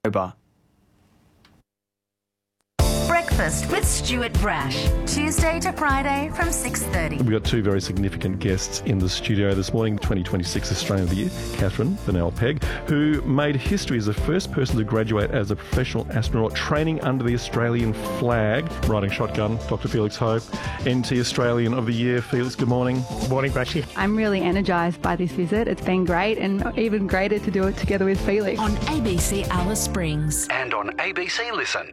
Breakfast with Stuart Brash, Tuesday to Friday from 6:30. We've got two very significant guests in the studio this morning. 2026 Australian of the Year, Catherine Bennell Pegg, who made history as the first person to graduate as a professional astronaut training under the Australian flag, riding shotgun. Dr. Felix Hope, NT Australian of the Year. Felix, good morning. Good morning, Brashy. I'm really energised by this visit. It's been great, and even greater to do it together with Felix. On ABC Alice Springs. And on ABC Listen.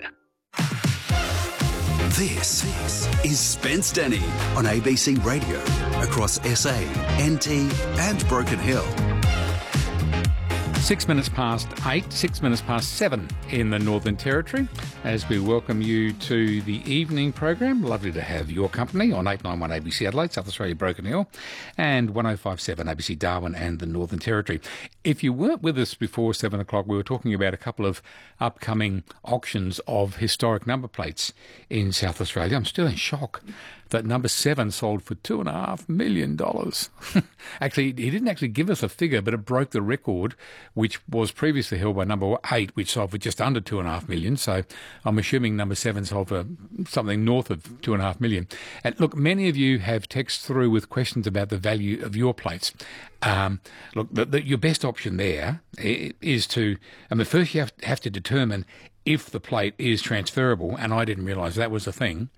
This is Spence Denny on ABC Radio across SA, NT and Broken Hill. 6 minutes past 8, 6 minutes past 7 in the Northern Territory as we welcome you to the evening program. Lovely to have your company on 891 ABC Adelaide, South Australia, Broken Hill, and 1057 ABC Darwin and the Northern Territory. If you weren't with us before 7 o'clock, we were talking about a couple of upcoming auctions of historic number plates in South Australia. I'm still in shock that number 7 sold for $2.5 million. Actually, he didn't actually give us a figure, but it broke the record, which was previously held by number 8, which sold for just under $2.5 million. So I'm assuming number 7 sold for something north of $2.5 million. And look, many of you have texted through with questions about the value of your plates. Look, your best option there is to, first you have to determine if the plate is transferable, and I didn't realise that was a thing.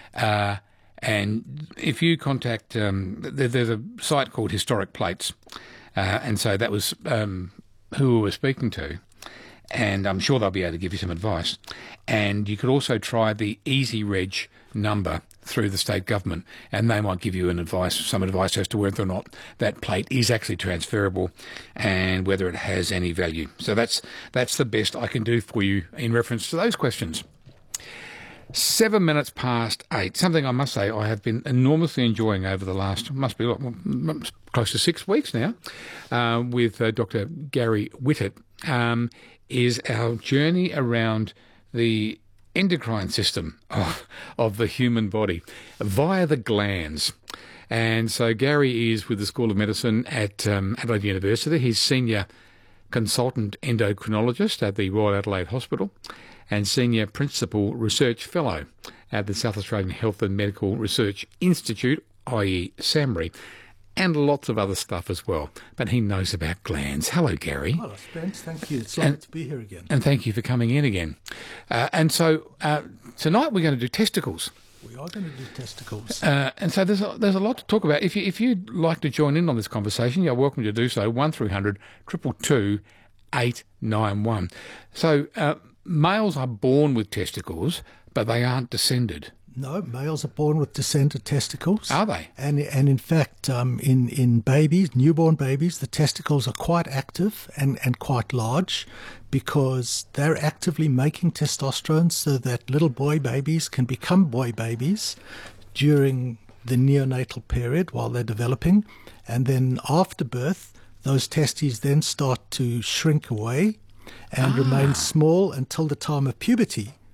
And if you contact, there's a site called Historic Plates, and so that was who we were speaking to, and I'm sure they'll be able to give you some advice. And you could also try the Easy Reg number through the state government, and they might give you some advice as to whether or not that plate is actually transferable and whether it has any value. So that's the best I can do for you in reference to those questions. 7 minutes past 8, something I must say I have been enormously enjoying over the last, must be close to 6 weeks now, with Dr. Gary Whitted, is our journey around the endocrine system of the human body via the glands. And so Gary is with the School of Medicine at Adelaide University. He's Senior Consultant Endocrinologist at the Royal Adelaide Hospital and Senior Principal Research Fellow at the South Australian Health and Medical Research Institute, i.e. SAMRI, and lots of other stuff as well. But he knows about glands. Hello, Gary. Hello, Spence. Thank you. It's lovely to be here again. And thank you for coming in again. And so tonight we're going to do testicles. We are going to do testicles. And so there's a lot to talk about. If you'd like to join in on this conversation, you're welcome to do so. 1300 222 891. So males are born with testicles, but they aren't descended. No, males are born with descended testicles. Are they? And in fact, in babies, newborn babies, the testicles are quite active and quite large because they're actively making testosterone so that little boy babies can become boy babies during the neonatal period while they're developing. And then after birth, those testes then start to shrink away and remain small until the time of puberty,